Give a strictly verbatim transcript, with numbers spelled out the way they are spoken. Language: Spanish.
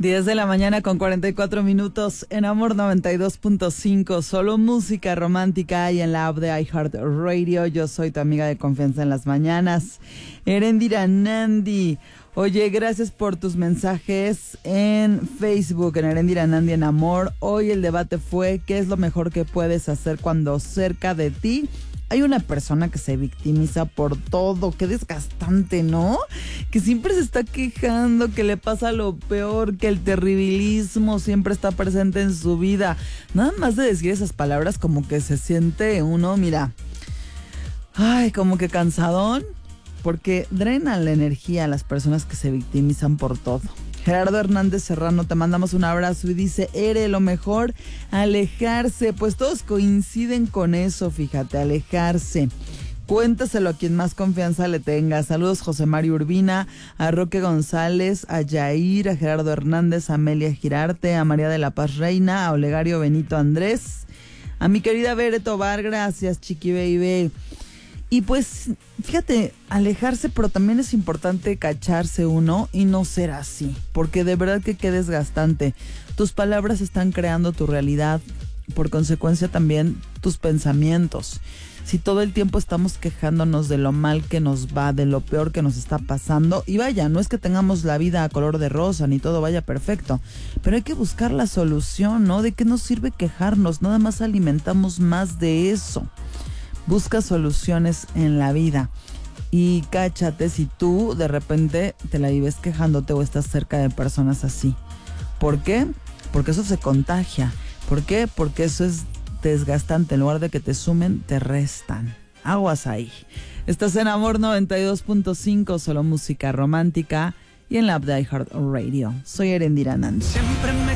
diez de la mañana con cuarenta y cuatro minutos en Amor noventa y dos punto cinco. Solo música romántica y en la app de iHeartRadio. Yo soy tu amiga de confianza en las mañanas, Erendira Nandi. Oye, gracias por tus mensajes en Facebook, en Erendira Nandi en Amor. Hoy el debate fue: ¿qué es lo mejor que puedes hacer cuando cerca de ti hay una persona que se victimiza por todo? Qué desgastante, ¿no? Que siempre se está quejando, que le pasa lo peor, que el terribilismo siempre está presente en su vida. Nada más de decir esas palabras como que se siente uno, mira, ay, como que cansadón, porque drenan la energía a las personas que se victimizan por todo. Gerardo Hernández Serrano, te mandamos un abrazo y dice: Ere, lo mejor, alejarse. Pues todos coinciden con eso, fíjate, alejarse. Cuéntaselo a quien más confianza le tenga. Saludos José Mario Urbina, a Roque González, a Yair, a Gerardo Hernández, a Amelia Girarte, a María de la Paz Reina, a Olegario Benito Andrés, a mi querida Bere Tobar, gracias Chiqui Baby. Y pues, fíjate, alejarse, pero también es importante cacharse uno y no ser así, porque de verdad que qué desgastante. Tus palabras están creando tu realidad, por consecuencia también tus pensamientos. Si todo el tiempo estamos quejándonos de lo mal que nos va, de lo peor que nos está pasando, y vaya, no es que tengamos la vida a color de rosa, ni todo vaya perfecto, pero hay que buscar la solución, ¿no? ¿De qué nos sirve quejarnos? Nada más alimentamos más de eso. Busca soluciones en la vida y cáchate si tú de repente te la vives quejándote o estás cerca de personas así. ¿Por qué? Porque eso se contagia. ¿Por qué? Porque eso es desgastante. En lugar de que te sumen, te restan. Aguas ahí. Estás en Amor noventa y dos punto cinco, solo música romántica y en la app de iHeartRadio. Soy Erendira Nandi.